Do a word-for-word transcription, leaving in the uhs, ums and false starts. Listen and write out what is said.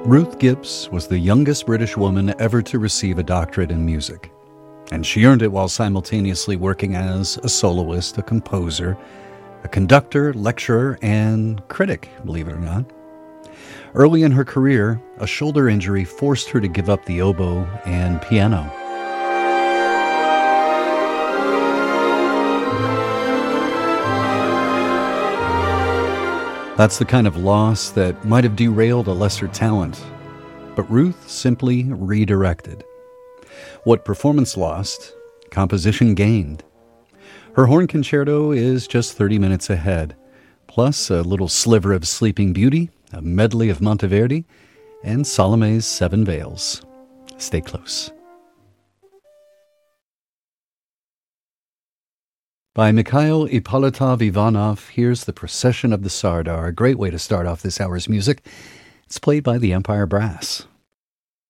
Ruth Gibbs was the youngest British woman ever to receive a doctorate in music, and she earned it while simultaneously working as a soloist, a composer, a conductor, lecturer, and critic, believe it or not. Early in her career, a shoulder injury forced her to give up the oboe and piano. That's the kind of loss that might have derailed a lesser talent, but Ruth simply redirected. What performance lost, composition gained. Her horn concerto is just thirty minutes ahead, plus a little sliver of Sleeping Beauty, a medley of Monteverdi, and Salome's Seven Veils. Stay close. By Mikhail Ippolitov Ivanov, here's The Procession of the Sardar, a great way to start off this hour's music. It's played by the Empire Brass.